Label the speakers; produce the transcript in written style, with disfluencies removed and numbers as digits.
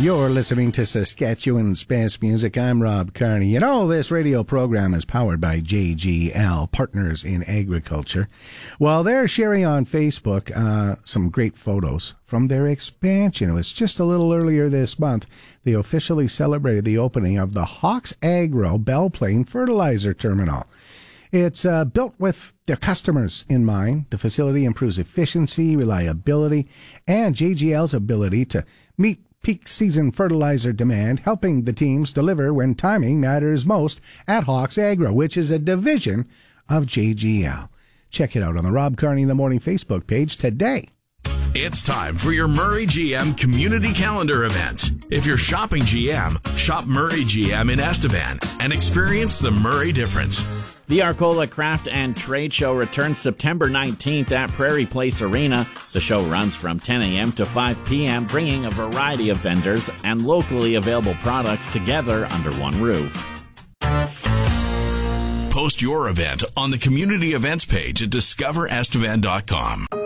Speaker 1: You're listening to Saskatchewan's Best Music. I'm Rob Carney. You know, this radio program is powered by JGL, Partners in Agriculture. Well, they're sharing on Facebook some great photos from their expansion. It was just a little earlier this month. They officially celebrated the opening of the Hawks Agro Belle Plaine Fertilizer Terminal. It's built with their customers in mind. The facility improves efficiency, reliability, and JGL's ability to meet peak season fertilizer demand, helping the teams deliver when timing matters most at Hawks Agro, which is a division of JGL. Check it out on the Rob Carney in the Morning Facebook page today.
Speaker 2: It's time for your Murray GM Community Calendar event. If you're shopping GM, shop Murray GM in Estevan and experience the Murray difference.
Speaker 3: The Arcola Craft and Trade Show returns September 19th at Prairie Place Arena. The show runs from 10 a.m. to 5 p.m., bringing a variety of vendors and locally available products together under one roof.
Speaker 2: Post your event on the community events page at discoverestevan.com.